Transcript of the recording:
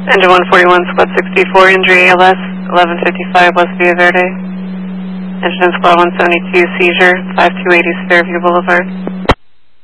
Engine 141, Squad 64, injury ALS, 1155 West Via Verde. Engine Squad 172, seizure, 5280 Fairview Boulevard.